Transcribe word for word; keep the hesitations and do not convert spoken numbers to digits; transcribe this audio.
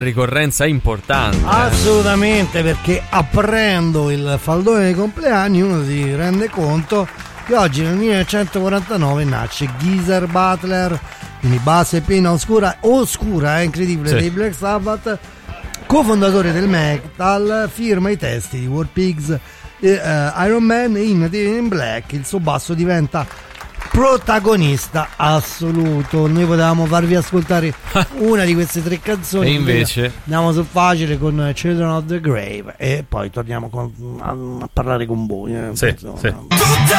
ricorrenza importante. Assolutamente, perché aprendo il faldone dei compleanni uno si rende conto che oggi nel millenovecentoquarantanove nasce Geezer Butler, quindi base piena oscura, oscura, è incredibile, sì, dei Black Sabbath, cofondatore del metal, firma i testi di War Pigs, eh, Iron Man, in Divine in Black, il suo basso diventa protagonista assoluto. Noi potevamo farvi ascoltare una di queste tre canzoni e invece andiamo sul facile con Children of the Grave e poi torniamo con, a, a parlare con voi, eh. sì, Insomma, sì. Tutta